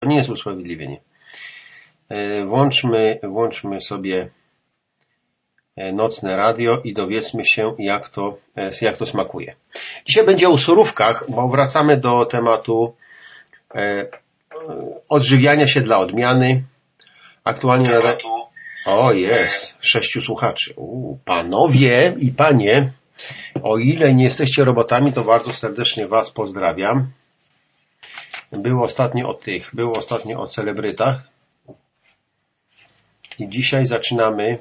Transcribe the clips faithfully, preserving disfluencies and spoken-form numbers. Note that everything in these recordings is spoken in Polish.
To nie jest usprawiedliwienie. Włączmy, włączmy sobie nocne radio i dowiedzmy się, jak to, jak to smakuje. Dzisiaj będzie o surówkach, bo wracamy do tematu odżywiania się dla odmiany. Aktualnie tematu... O, jest, sześciu słuchaczy. U, panowie i panie, o ile nie jesteście robotami, to bardzo serdecznie was pozdrawiam. Było ostatnio o tych, było ostatnio o celebrytach. I dzisiaj zaczynamy,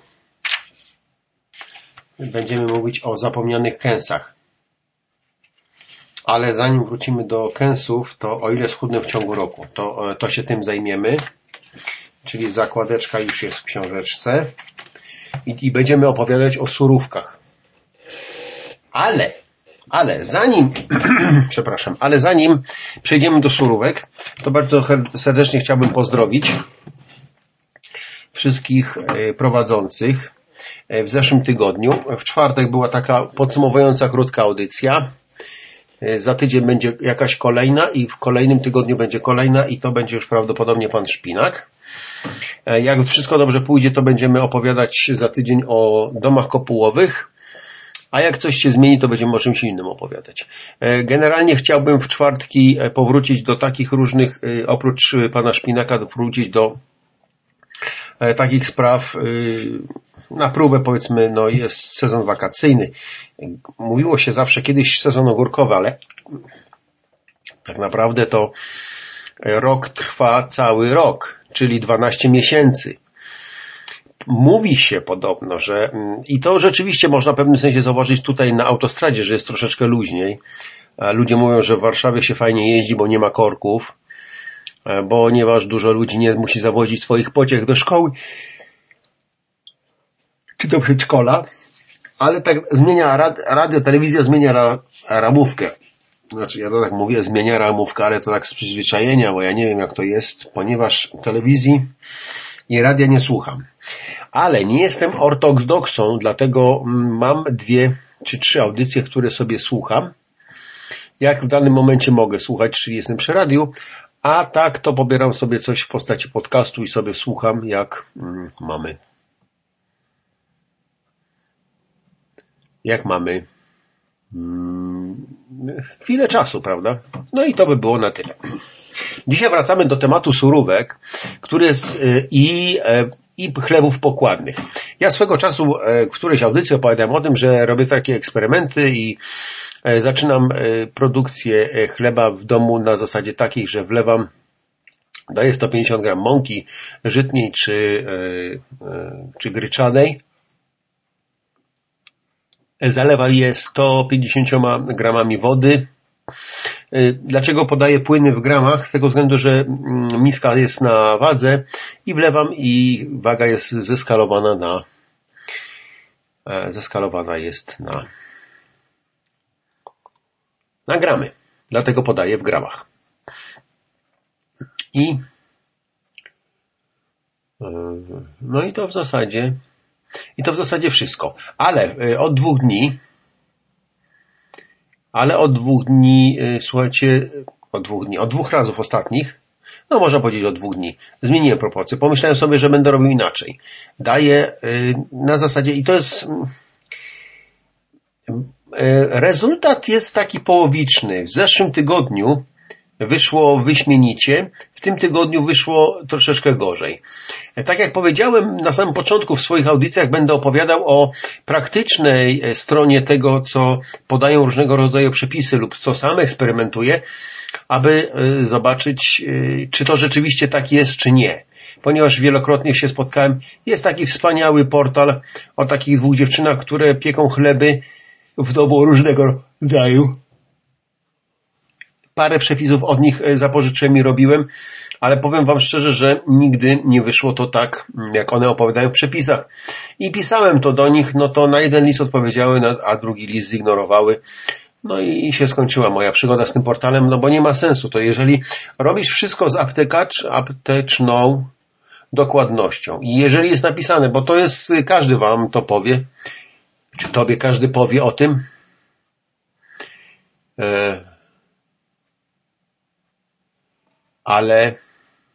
będziemy mówić o zapomnianych kęsach. Ale zanim wrócimy do kęsów, to o ile schudnę w ciągu roku, to, to się tym zajmiemy. Czyli zakładeczka już jest w książeczce. I, i będziemy opowiadać o surówkach. Ale, ale zanim, przepraszam, ale zanim przejdziemy do surówek, to bardzo serdecznie chciałbym pozdrowić wszystkich prowadzących. W zeszłym tygodniu, w czwartek była taka podsumowująca krótka audycja. Za tydzień będzie jakaś kolejna i w kolejnym tygodniu będzie kolejna i to będzie już prawdopodobnie pan Szpinak. Jak wszystko dobrze pójdzie, to będziemy opowiadać za tydzień o domach kopułowych, a jak coś się zmieni, to będziemy o czymś innym opowiadać. Generalnie chciałbym w czwartki powrócić do takich różnych, oprócz pana Szpinaka, wrócić do takich spraw. Na próbę, powiedzmy, no jest sezon wakacyjny. Mówiło się zawsze kiedyś sezon ogórkowy, ale tak naprawdę to rok trwa cały rok, czyli dwanaście miesięcy. Mówi się podobno, że i to rzeczywiście można w pewnym sensie zauważyć tutaj na autostradzie, że jest troszeczkę luźniej. Ludzie mówią, że w Warszawie się fajnie jeździ, bo nie ma korków, ponieważ dużo ludzi nie musi zawozić swoich pociech do szkoły czy do przedszkola, ale tak zmienia radio, telewizja zmienia ra, ramówkę. Znaczy, ja to tak mówię, zmienia ramówkę, ale to tak z przyzwyczajenia, bo ja nie wiem, jak to jest, ponieważ telewizji i radia nie słucham. Ale nie jestem ortodoksą, dlatego mam dwie czy trzy audycje, które sobie słucham. Jak w danym momencie mogę słuchać, czyli jestem przy radiu, a tak to pobieram sobie coś w postaci podcastu i sobie słucham, jak mm, mamy jak mamy hmm, chwilę czasu, prawda? No i to by było na tyle. Dzisiaj wracamy do tematu surówek, który jest i, i chlebów pokładnych. Ja swego czasu w którejś audycji opowiadałem o tym, że robię takie eksperymenty i zaczynam produkcję chleba w domu na zasadzie takiej, że wlewam, daję sto pięćdziesiąt gramów mąki żytniej czy, czy gryczanej. Zalewam je sto pięćdziesięcioma gramami wody. Dlaczego podaję płyny w gramach? Z tego względu, że miska jest na wadze i wlewam i waga jest zeskalowana na zeskalowana jest na na gramy. Dlatego podaję w gramach. I no i to w zasadzie I to w zasadzie wszystko. Ale od dwóch dni, ale od dwóch dni, słuchajcie, od dwóch dni, od dwóch razów ostatnich, no można powiedzieć od dwóch dni, zmieniłem proporcje. Pomyślałem sobie, że będę robił inaczej. Daję na zasadzie, i to jest, rezultat jest taki połowiczny. W zeszłym tygodniu wyszło wyśmienicie, w tym tygodniu wyszło troszeczkę gorzej. Tak jak powiedziałem na samym początku w swoich audycjach, będę opowiadał o praktycznej stronie tego, co podają różnego rodzaju przepisy lub co sam eksperymentuję, aby zobaczyć, czy to rzeczywiście tak jest, czy nie. Ponieważ wielokrotnie się spotkałem, jest taki wspaniały portal o takich dwóch dziewczynach, które pieką chleby w domu różnego rodzaju. Parę przepisów od nich zapożyczyłem i robiłem, ale powiem wam szczerze, że nigdy nie wyszło to tak, jak one opowiadają w przepisach. I pisałem to do nich, no to na jeden list odpowiedziały, a drugi list zignorowały. No i się skończyła moja przygoda z tym portalem, no bo nie ma sensu. To jeżeli robisz wszystko z aptekacz, apteczną dokładnością i jeżeli jest napisane, bo to jest, każdy wam to powie, czy tobie każdy powie o tym, e, ale